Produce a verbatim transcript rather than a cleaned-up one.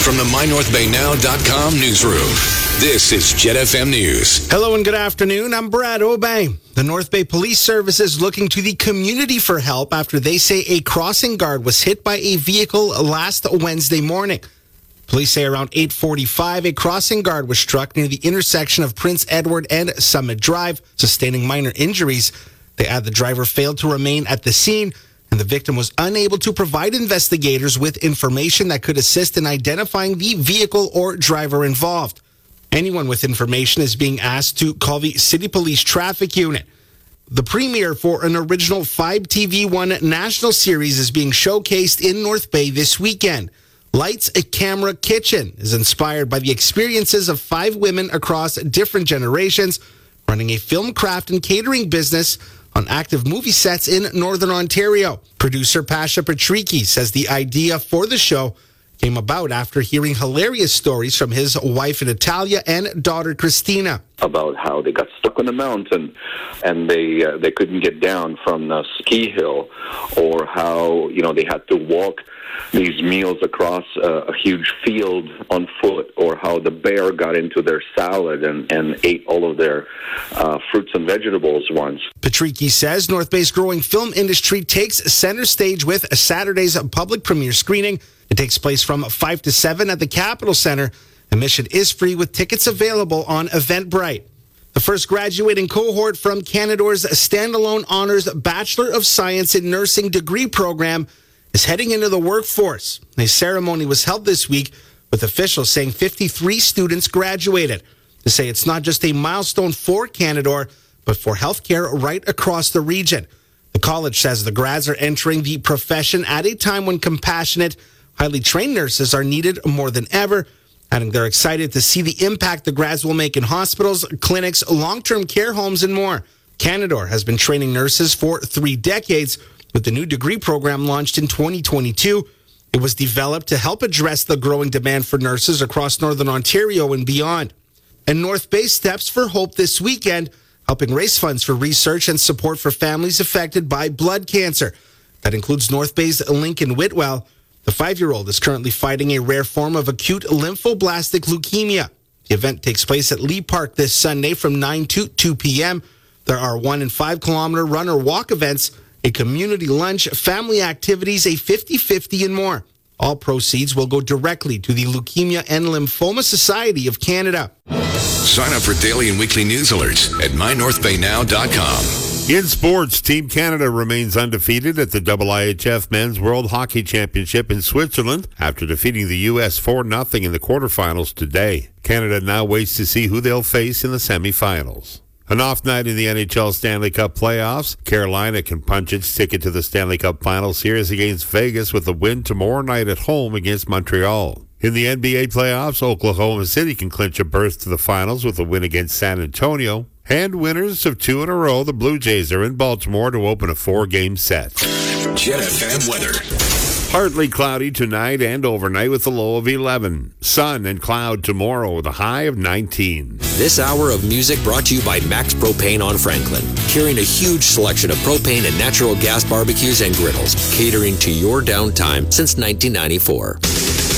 from the my north bay now dot com newsroom. This is Jet F M News. Hello and good afternoon. I'm Brad Obey. The North Bay Police Service is looking to the community for help after they say a crossing guard was hit by a vehicle last Wednesday morning. Police say around eight forty-five, a crossing guard was struck near the intersection of Prince Edward and Summit Drive, sustaining minor injuries. They add the driver failed to remain at the scene, and the victim was unable to provide investigators with information that could assist in identifying the vehicle or driver involved. Anyone with information is being asked to call the City Police Traffic Unit. The premiere for an original five T V one national series is being showcased in North Bay this weekend. Lights, a Camera, Kitchen is inspired by the experiences of five women across different generations running a film craft and catering business on active movie sets in Northern Ontario. Producer Pasha Patricky says the idea for the show came about after hearing hilarious stories from his wife Natalia and daughter Christina. About how they got stuck on the mountain and they uh, they couldn't get down from the ski hill, or how, you know, they had to walk these meals across uh, a huge field on foot, or how the bear got into their salad and, and ate all of their uh, fruits and vegetables once. Patricky says North Bay's growing film industry takes center stage with Saturday's public premiere screening. It takes place from five to seven at the Capitol Center. Admission is free with tickets available on Eventbrite. The first graduating cohort from Canador's standalone honors Bachelor of Science in Nursing degree program is heading into the workforce. A ceremony was held this week with officials saying fifty-three students graduated. They say it's not just a milestone for Canador, but for healthcare right across the region. The college says the grads are entering the profession at a time when compassionate, highly trained nurses are needed more than ever, and they're excited to see the impact the grads will make in hospitals, clinics, long-term care homes, and more. Canador has been training nurses for three decades, with the new degree program launched in twenty twenty-two. It was developed to help address the growing demand for nurses across Northern Ontario and beyond. And North Bay steps for hope this weekend, helping raise funds for research and support for families affected by blood cancer. That includes North Bay's Lincoln Whitwell. The five-year-old is currently fighting a rare form of acute lymphoblastic leukemia. The event takes place at Lee Park this Sunday from nine to two p.m. There are one and five kilometer run or walk events, a community lunch, family activities, a fifty-fifty, and more. All proceeds will go directly to the Leukemia and Lymphoma Society of Canada. Sign up for daily and weekly news alerts at my north bay now dot com. In sports, Team Canada remains undefeated at the I I H F Men's World Hockey Championship in Switzerland after defeating the U S four nothing in the quarterfinals today. Canada now waits to see who they'll face in the semifinals. An off night in the N H L Stanley Cup playoffs. Carolina can punch its ticket to the Stanley Cup Final Series against Vegas with a win tomorrow night at home against Montreal. In the N B A playoffs, Oklahoma City can clinch a berth to the finals with a win against San Antonio. And winners of two in a row, the Blue Jays are in Baltimore to open a four-game set. Jet F M weather. Partly cloudy tonight and overnight with a low of eleven. Sun and cloud tomorrow with a high of nineteen. This hour of music brought to you by Max Propane on Franklin. Carrying a huge selection of propane and natural gas barbecues and griddles. Catering to your downtime since nineteen ninety-four.